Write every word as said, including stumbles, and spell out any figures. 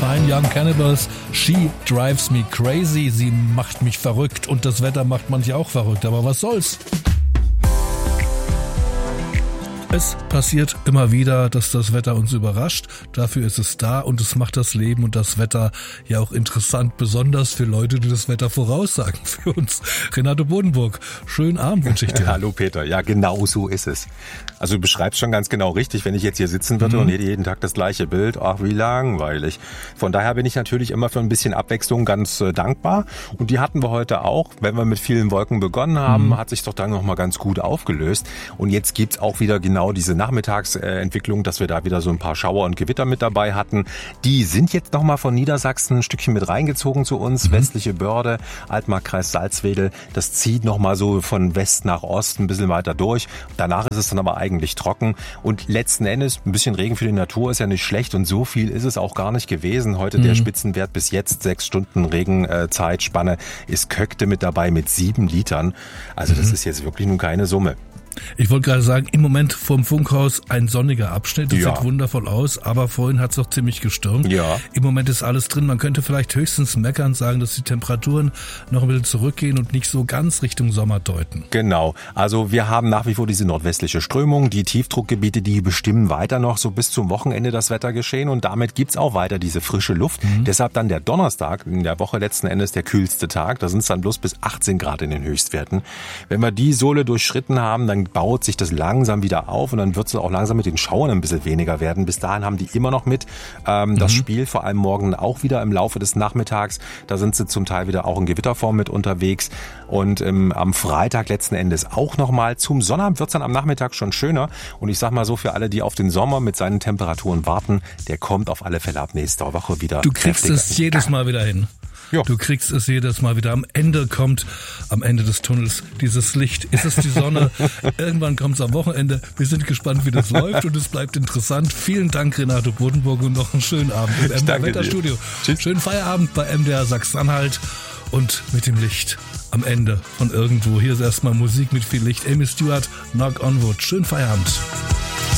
Fine Young Cannibals. She drives me crazy. Sie macht mich verrückt und das Wetter macht manche auch verrückt. Aber was soll's? Es passiert immer wieder, dass das Wetter uns überrascht. Dafür ist es da und es macht das Leben und das Wetter ja auch interessant, besonders für Leute, die das Wetter voraussagen. Für uns. Renato Bodenburg, schönen Abend wünsche ich dir. Hallo Peter, ja genau so ist es. Also du beschreibst schon ganz genau richtig, wenn ich jetzt hier sitzen würde mhm. und jeden Tag das gleiche Bild, ach wie langweilig. Von daher bin ich natürlich immer für ein bisschen Abwechslung ganz äh, dankbar und die hatten wir heute auch. Wenn wir mit vielen Wolken begonnen haben, mhm. hat sich doch dann nochmal ganz gut aufgelöst und jetzt gibt's auch wieder genau diese Nachmittagsentwicklung, dass wir da wieder so ein paar Schauer und Gewitter mit dabei hatten. Die sind jetzt nochmal von Niedersachsen ein Stückchen mit reingezogen zu uns. Mhm. Westliche Börde, Altmarkkreis Salzwedel. Das zieht nochmal so von West nach Ost ein bisschen weiter durch. Danach ist es dann aber eigentlich trocken. Und letzten Endes, ein bisschen Regen für die Natur ist ja nicht schlecht. Und so viel ist es auch gar nicht gewesen. Heute mhm. der Spitzenwert bis jetzt, sechs Stunden Regenzeitspanne, ist Köckte mit dabei mit sieben Litern. Also das mhm. ist jetzt wirklich nun keine Summe. Ich wollte gerade sagen, im Moment vorm Funkhaus ein sonniger Abschnitt, das ja. sieht wundervoll aus, aber vorhin hat es doch ziemlich gestürmt. Ja. Im Moment ist alles drin, man könnte vielleicht höchstens meckern, sagen, dass die Temperaturen noch ein bisschen zurückgehen und nicht so ganz Richtung Sommer deuten. Genau, also wir haben nach wie vor diese nordwestliche Strömung, die Tiefdruckgebiete, die bestimmen weiter noch so bis zum Wochenende das Wettergeschehen und damit gibt's auch weiter diese frische Luft. Mhm. Deshalb dann der Donnerstag, in der Woche letzten Endes der kühlste Tag, da sind es dann bloß bis achtzehn Grad in den Höchstwerten. Wenn wir die Sohle durchschritten haben, dann baut sich das langsam wieder auf und dann wird es auch langsam mit den Schauern ein bisschen weniger werden. Bis dahin haben die immer noch mit ähm, mhm. das Spiel, vor allem morgen auch wieder im Laufe des Nachmittags. Da sind sie zum Teil wieder auch in Gewitterform mit unterwegs und ähm, am Freitag letzten Endes auch nochmal. Zum Sonnabend wird es dann am Nachmittag schon schöner und ich sag mal so, für alle, die auf den Sommer mit seinen Temperaturen warten, der kommt auf alle Fälle ab nächster Woche wieder. Du kriegst es jedes Mal wieder hin. Jo. Du kriegst es jedes Mal wieder. Am Ende kommt, am Ende des Tunnels, dieses Licht. Ist es die Sonne? Irgendwann kommt es am Wochenende. Wir sind gespannt, wie das läuft und es bleibt interessant. Vielen Dank, Renato Bodenburg, und noch einen schönen Abend im M D R-Wetterstudio. Schönen Feierabend bei M D R Sachsen-Anhalt und mit dem Licht am Ende von irgendwo. Hier ist erstmal Musik mit viel Licht. Amy Stewart, Knock on Wood. Schönen Feierabend.